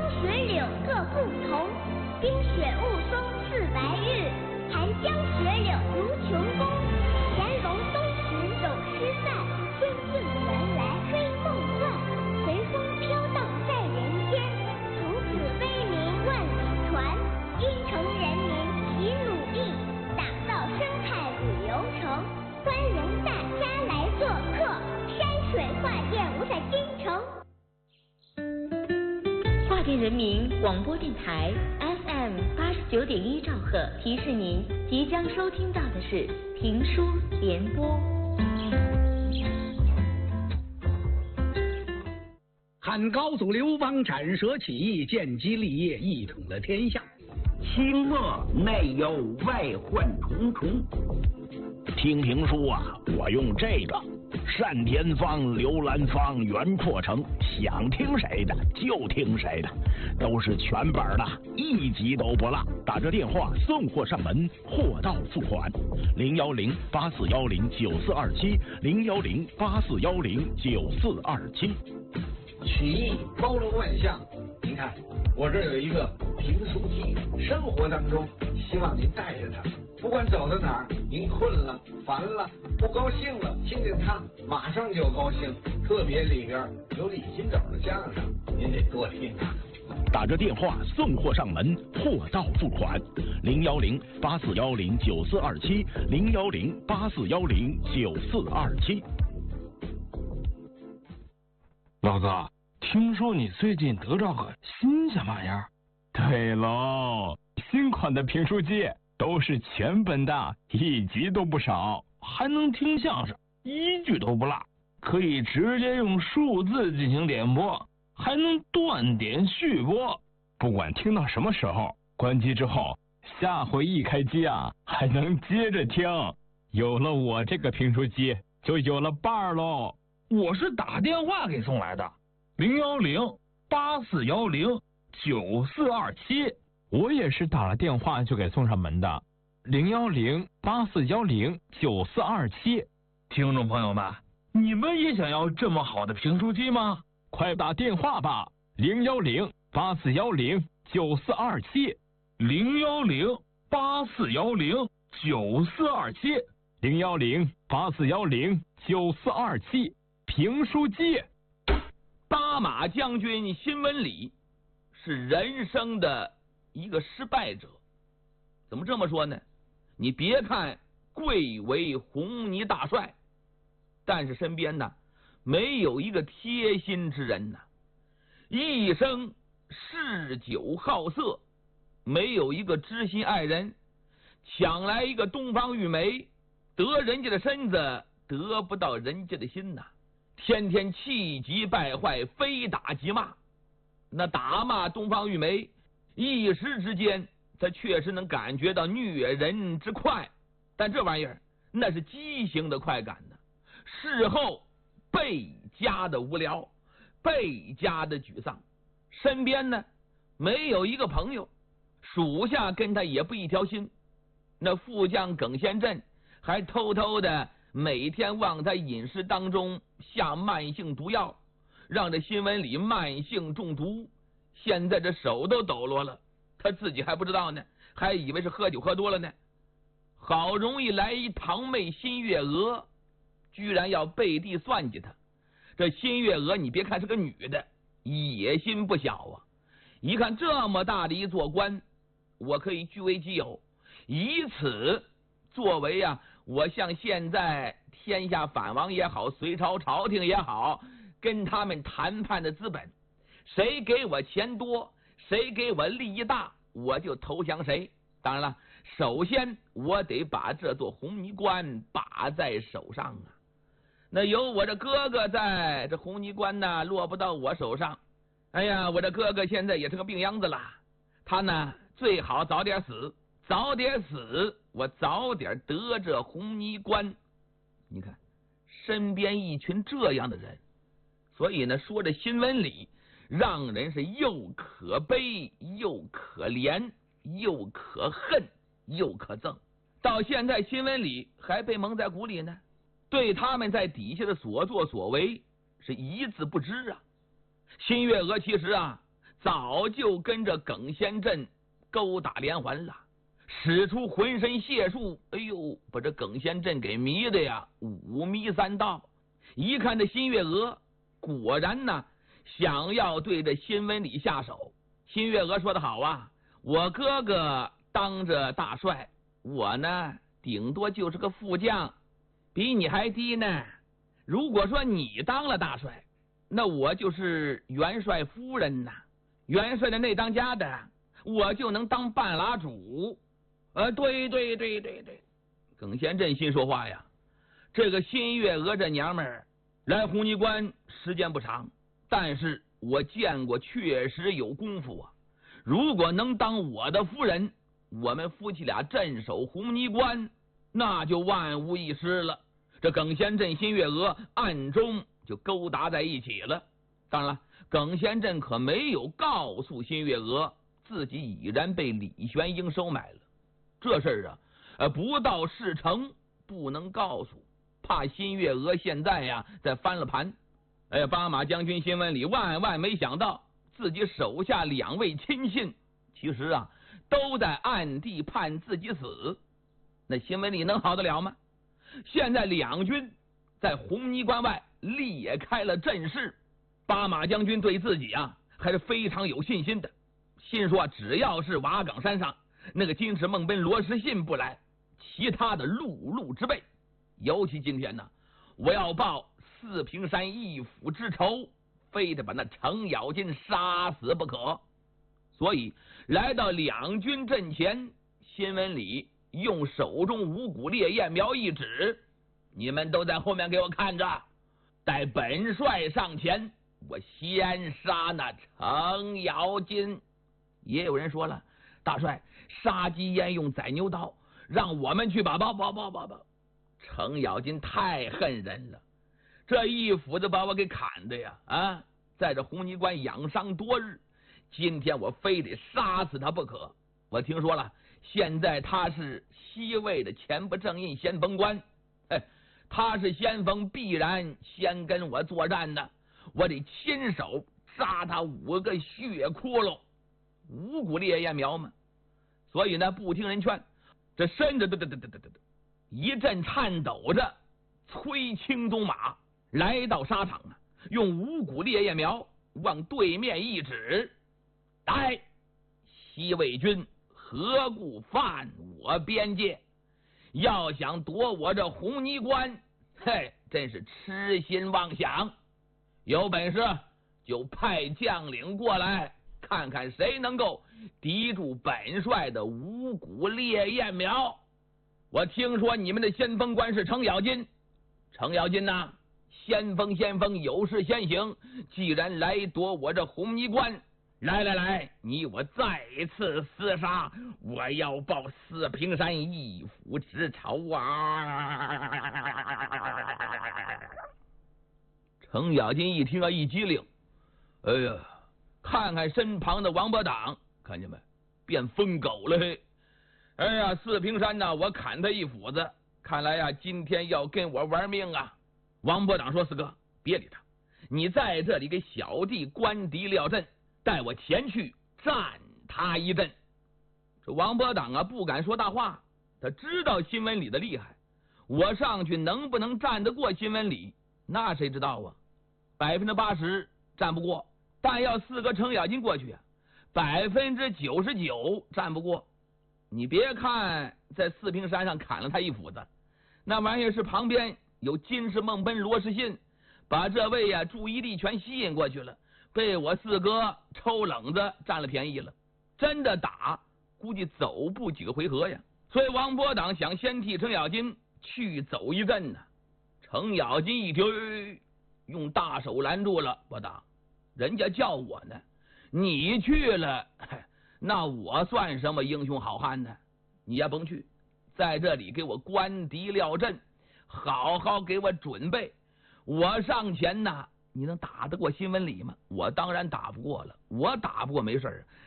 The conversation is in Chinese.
水柳各不同，冰雪雾凇似白日，寒江雪柳如琼宫。乾隆东池走诗赞，仙境原来黑梦幻，随风飘荡在人间，从此威名万里传。京城人民齐努力，打造生态旅游城，欢迎大家来做客山水画店，我在京城。 华电人民广播电台 FM 89.1兆赫提示您，即将收听到的是评书联播。 汉高祖刘邦斩蛇起义，建基立业，一统了天下。 清末内忧外患重重。听评书啊，我用这个单田芳、刘兰芳、袁阔成，想听谁的就听谁的，都是全本的，一集都不落。打这电话送货上门，货到付款。010-8410-9427，010-8410-9427。 曲艺包罗万象，您看我这有一个评书机，生活当中希望您带着它，不管走到哪儿，您困了、烦了、不高兴了，听见它马上就高兴。特别里边有李金斗的相声，您得多听啊。 打着电话送货上门，货到付款。010-8410-9427，010-8410-9427。 老哥，听说你最近得着个新鲜玩意儿？ 对喽，新款的评书机都是全本的，一集都不少， 还能听相声，一句都不落，可以直接用数字进行点播，还能断点续播， 不管听到什么时候，关机之后，下回一开机啊，还能接着听。有了我这个评书机，就有了伴儿喽。 我是打电话给送来的，010-8410-9427。 我也是打了电话就给送上门的，010-8410-9427。 听众朋友们，你们也想要这么好的评书机吗？ 快打电话吧，010-8410-9427，010-8410-9427，评书机。 八马将军辛文礼是人生的一个失败者。怎么这么说呢？你别看贵为红泥大帅，但是身边呢没有一个贴心之人呢，一生嗜酒好色，没有一个知心爱人，抢来一个东方玉梅，得人家的身子，得不到人家的心呐。天天气急败坏，非打即骂。那打骂东方玉梅，一时之间他确实能感觉到虐人之快，但这玩意儿那是畸形的快感呢。事后倍加的无聊，倍加的沮丧，身边呢没有一个朋友，属下跟他也不一条心。那副将耿先振还偷偷的每天往他饮食当中下慢性毒药，让这辛文礼慢性中毒，现在这手都抖落了，他自己还不知道呢，还以为是喝酒喝多了呢。好容易来一堂妹辛月娥，居然要背地算计他。这辛月娥你别看是个女的，野心不小啊，一看这么大的一座官，我可以据为己有，以此作为我像现在天下反王也好，隋朝朝廷也好，跟他们谈判的资本。谁给我钱多，谁给我利益大，我就投降谁。当然了，首先我得把这座红泥关把在手上啊。那有我这哥哥在，这红泥关呢落不到我手上。哎呀，我这哥哥现在也是个病秧子了，他呢最好早点死，早点死，我早点得这红泥关。你看身边一群这样的人，所以呢说这辛文礼让人是又可悲又可怜又可恨又可憎。到现在辛文礼还被蒙在鼓里呢，对他们在底下的所作所为是一字不知啊。辛月娥其实早就跟着耿先镇勾打连环了，使出浑身解数，哎呦，把这耿先镇给迷的呀五迷三道。一看这新月娥果然呢想要对这辛文礼下手。新月娥说得好啊，我哥哥当着大帅，我呢顶多就是个副将，比你还低呢。如果说你当了大帅，那我就是元帅夫人呐，元帅的内当家的，我就能当半拉主。对，耿先镇心说话呀，这个新月娥这娘们儿来红泥关时间不长，但是我见过确实有功夫啊。如果能当我的夫人，我们夫妻俩镇守红泥关，那就万无一失了。这耿先镇、新月娥暗中就勾搭在一起了。当然了，耿先镇可没有告诉新月娥自己已然被李玄英收买了。这事儿啊，不到事成不能告诉，怕新月娥现在呀再翻了盘。八马将军辛文礼万没想到，自己手下2位亲信其实啊都在暗地盼自己死。那辛文礼能好得了吗？现在两军在红泥关外裂开了阵势，八马将军对自己啊还是非常有信心的，心说只要是瓦岗山上那个金翅孟奔罗时信不来，其他的陆路之辈，尤其今天呢，我要报四平山一府之仇，非得把那程咬金杀死不可。所以来到两军阵前，辛文礼用手中五谷烈焰苗一指，你们都在后面给我看着，待本帅上前，我先杀那程咬金。也有人说了，大帅，杀鸡焉用宰牛刀，让我们去吧。程咬金太恨人了，这一斧子把我给砍的呀啊！在这红泥关养伤多日，今天我非得杀死他不可。我听说了，现在他是西魏的前部正印先锋官，他是先锋，必然先跟我作战呢。我得亲手扎他5个血窟窿，五谷烈焰苗嘛。所以呢，不听人劝，这身子一阵颤抖着，催青鬃马来到沙场啊，用五谷烈焰苗往对面一指，来，西魏军何故犯我边界？要想夺我这红泥关，真是痴心妄想。有本事就派将领过来，看看谁能够敌住本帅的五谷烈焰苗。我听说你们的先锋官是程咬金，程咬金呐，先锋有事先行，既然来夺我这红泥关，来，你我再次厮杀，我要报四平山一府之仇啊！程咬金一听一激灵，哎呀，看看身旁的王伯党，看见没，变疯狗了嘿！哎呀，四平山呐，我砍他一斧子，看来呀，今天要跟我玩命啊！王伯党说：“四哥，别理他，你在这里给小弟关敌料阵，带我前去战他一阵。”这王伯党啊，不敢说大话，他知道辛文礼的厉害，我上去能不能战得过辛文礼，那谁知道啊？80%战不过，但要4个程咬金过去啊，99%战不过。你别看在四平山上砍了他一斧子，那玩意儿是旁边有金翅孟奔罗时信，把这位呀注意力全吸引过去了，被我四哥抽冷子占了便宜了。真的打，估计走不几个回合呀。所以王伯党想先替程咬金去走一阵呢。程咬金一听，用大手拦住了伯党，人家叫我呢，你去了，那我算什么英雄好汉呢？你也甭去，在这里给我关敌料阵，好好给我准备。我上前呐，你能打得过辛文礼吗？我当然打不过了，我打不过没事，